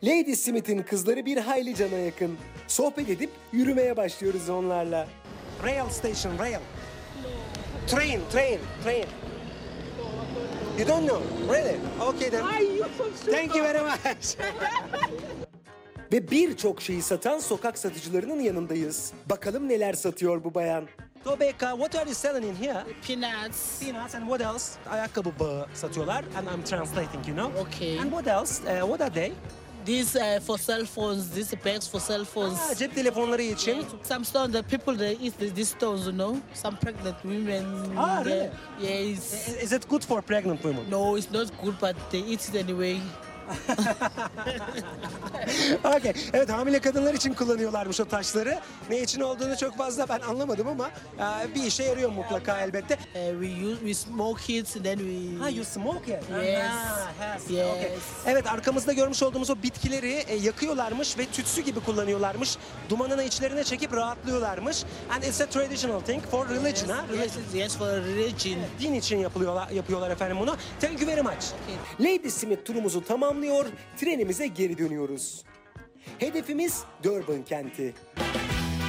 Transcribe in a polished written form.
Lady Smith'in kızları bir hayli cana yakın. Sohbet edip yürümeye başlıyoruz onlarla. Rail station, rail. Train. You don't know? Really? Okay then. Thank you very much. Ve birçok şeyi satan sokak satıcılarının yanındayız. Bakalım neler satıyor bu bayan. Tobeka, what are you selling in here? Peanuts. Peanuts and what else? Ayakkabı bağı satıyorlar. And I'm translating, you know. Okay. And what else? What are they? These for cell phones. These bags for cell phones. Cep telefonları için. Some stones, the people that eat these stones, you know. Some pregnant women. Really? Yes. Is it good for pregnant women? No, it's not good, but they eat it anyway. Okay. Evet, hamile kadınlar için kullanıyorlarmış o taşları. Ne için olduğunu çok fazla ben anlamadım ama bir işe yarıyor mutlaka elbette. We smoke it, and then we. Ha, you smoke it? Yes. Yes. Okay. Evet, arkamızda görmüş olduğumuz o bitkileri yakıyorlarmış ve tütsü gibi kullanıyorlarmış. Dumanını içlerine çekip rahatlıyorlarmış. And it's a traditional thing for religion, ha? Yes, for religion. Din için yapıyorlar efendim bunu. Thank you very much. Lady Smith turumuzu tamamlıyor, trenimize geri dönüyoruz. Hedefimiz Durban kenti.